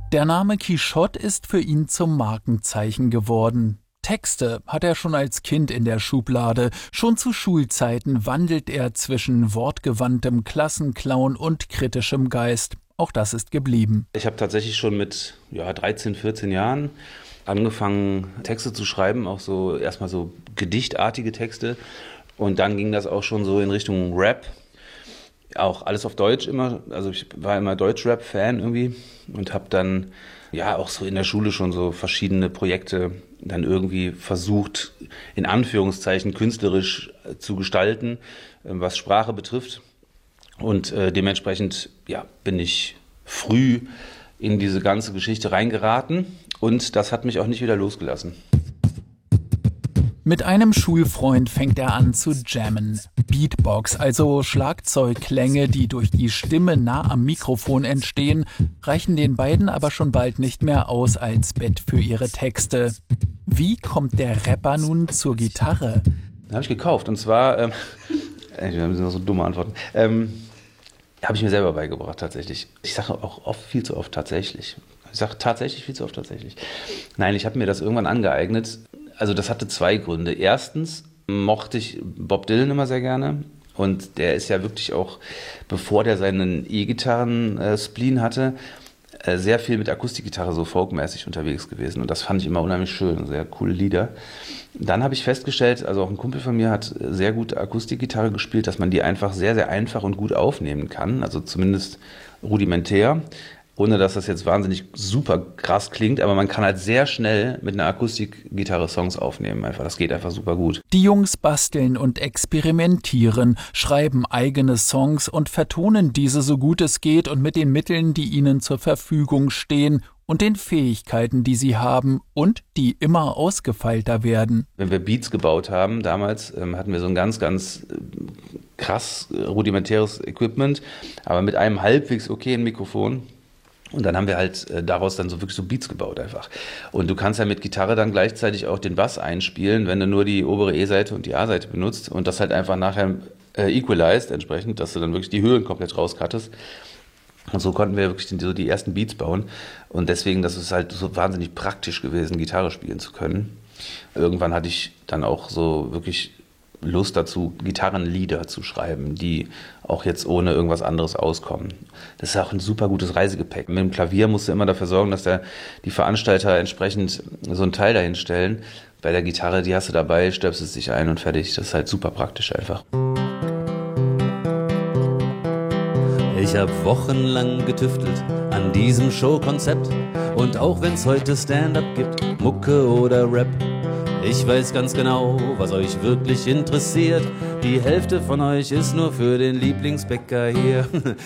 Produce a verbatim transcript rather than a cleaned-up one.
Der Name Quichotte ist für ihn zum Markenzeichen geworden. Texte hat er schon als Kind in der Schublade. Schon zu Schulzeiten wandelt er zwischen wortgewandtem Klassenclown und kritischem Geist. Auch das ist geblieben. Ich habe tatsächlich schon mit ja, dreizehn, vierzehn Jahren angefangen, Texte zu schreiben, auch so erstmal so gedichtartige Texte. Und dann ging das auch schon so in Richtung Rap. Auch alles auf Deutsch immer. Also ich war immer Deutsch-Rap-Fan irgendwie und habe dann ja auch so in der Schule schon so verschiedene Projekte dann irgendwie versucht, in Anführungszeichen künstlerisch zu gestalten, was Sprache betrifft. Und äh, dementsprechend ja, bin ich früh in diese ganze Geschichte reingeraten und das hat mich auch nicht wieder losgelassen. Mit einem Schulfreund fängt er an zu jammen. Beatbox, also Schlagzeugklänge, die durch die Stimme nah am Mikrofon entstehen, reichen den beiden aber schon bald nicht mehr aus als Bett für ihre Texte. Wie kommt der Rapper nun zur Gitarre? Den habe ich gekauft und zwar, ähm, das sind noch so dumme Antworten, ähm, habe ich mir selber beigebracht tatsächlich. Ich sage auch oft, viel zu oft tatsächlich. Ich sage tatsächlich viel zu oft tatsächlich. Nein, ich habe mir das irgendwann angeeignet. Also das hatte zwei Gründe. Erstens mochte ich Bob Dylan immer sehr gerne und der ist ja wirklich auch, bevor der seinen E-Gitarren-Spleen hatte, sehr viel mit Akustikgitarre so folkmäßig unterwegs gewesen und das fand ich immer unheimlich schön, sehr coole Lieder. Dann habe ich festgestellt, also auch ein Kumpel von mir hat sehr gut Akustikgitarre gespielt, dass man die einfach sehr, sehr einfach und gut aufnehmen kann, also zumindest rudimentär. Ohne dass das jetzt wahnsinnig super krass klingt, aber man kann halt sehr schnell mit einer Akustikgitarre Songs aufnehmen. Einfach, das geht einfach super gut. Die Jungs basteln und experimentieren, schreiben eigene Songs und vertonen diese so gut es geht und mit den Mitteln, die ihnen zur Verfügung stehen und den Fähigkeiten, die sie haben und die immer ausgefeilter werden. Wenn wir Beats gebaut haben, damals ähm, hatten wir so ein ganz, ganz äh, krass äh, rudimentäres Equipment, aber mit einem halbwegs okayen Mikrofon. Und dann haben wir halt äh, daraus dann so wirklich so Beats gebaut einfach. Und du kannst ja mit Gitarre dann gleichzeitig auch den Bass einspielen, wenn du nur die obere E-Seite und die A-Seite benutzt und das halt einfach nachher äh, equalized entsprechend, dass du dann wirklich die Höhen komplett rauscuttest. Und so konnten wir wirklich die, so die ersten Beats bauen. Und deswegen, das ist halt so wahnsinnig praktisch gewesen, Gitarre spielen zu können. Irgendwann hatte ich dann auch so wirklich Lust dazu, Gitarrenlieder zu schreiben, die auch jetzt ohne irgendwas anderes auskommen. Das ist auch ein super gutes Reisegepäck. Mit dem Klavier musst du immer dafür sorgen, dass der, die Veranstalter entsprechend so ein Teil dahin stellen. Bei der Gitarre, die hast du dabei, stöpselst dich ein und fertig. Das ist halt super praktisch einfach. Ich hab wochenlang getüftelt an diesem Showkonzept und auch wenn's heute Stand-up gibt, Mucke oder Rap, ich weiß ganz genau, was euch wirklich interessiert. Die Hälfte von euch ist nur für den Lieblingsbäcker hier.